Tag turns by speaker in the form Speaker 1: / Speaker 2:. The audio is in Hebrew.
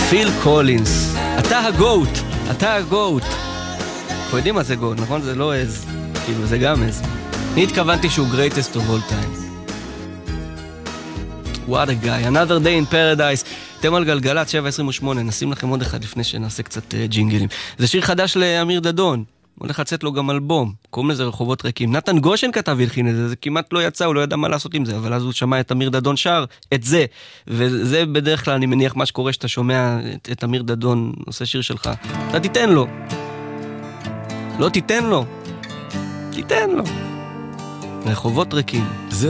Speaker 1: פיל קולינס, אתה הגוט, אתה הגוט. אנחנו יודעים מה זה גוט, נכון? זה לא עז, כאילו זה גם עז. אני התכוונתי שהוא greatest of all time. What a guy, another day in paradise. אתם על גלגלת 7:28, נשים לכם עוד אחד לפני שנעשה קצת ג'ינגלים. זה שיר חדש לאמיר דדון, הולך לצאת לו גם אלבום, קוראים לזה רחובות ריקים. נתן גושן כתב והלחין את זה, זה כמעט לא יצא, הוא לא ידע מה לעשות עם זה, אבל אז הוא שמע את אמיר דדון שר את זה, וזה בדרך כלל אני מניח מה שקורה שאתה שומע את אמיר דדון עושה שיר שלך, אתה תיתן לו, לא תיתן לו, תיתן לו. רחובות ריקים.